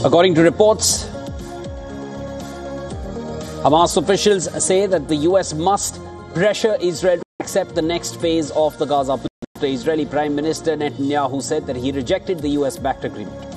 According to reports, Hamas officials say that the US must pressure Israel to accept the next phase of the Gaza plan. The Israeli Prime Minister Netanyahu said that he rejected the US-backed agreement.